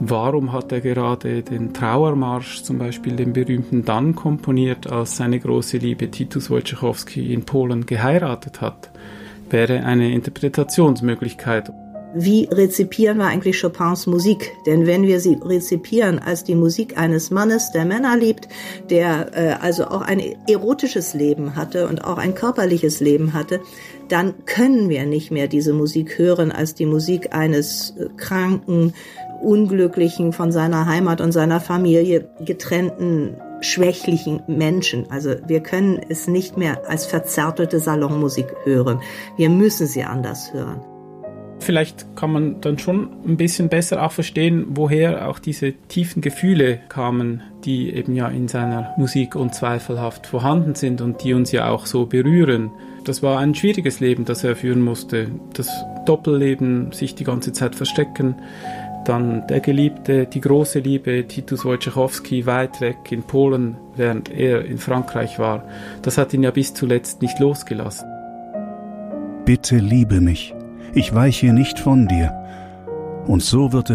Warum hat er gerade den Trauermarsch, zum Beispiel den berühmten, dann komponiert, als seine große Liebe Titus Wojciechowski in Polen geheiratet hat? Wäre eine Interpretationsmöglichkeit. Wie rezipieren wir eigentlich Chopins Musik? Denn wenn wir sie rezipieren als die Musik eines Mannes, der Männer liebt, der also auch ein erotisches Leben hatte und auch ein körperliches Leben hatte, dann können wir nicht mehr diese Musik hören als die Musik eines kranken, unglücklichen, von seiner Heimat und seiner Familie getrennten, schwächlichen Menschen. Also wir können es nicht mehr als verzärtelte Salonmusik hören. Wir müssen sie anders hören. Vielleicht kann man dann schon ein bisschen besser auch verstehen, woher auch diese tiefen Gefühle kamen, die eben ja in seiner Musik unzweifelhaft vorhanden sind und die uns ja auch so berühren. Das war ein schwieriges Leben, das er führen musste. Das Doppelleben, sich die ganze Zeit verstecken, dann der Geliebte, die große Liebe, Titus Wojciechowski, weit weg in Polen, während er in Frankreich war. Das hat ihn ja bis zuletzt nicht losgelassen. Bitte liebe mich. Ich weiche nicht von dir. Und so wird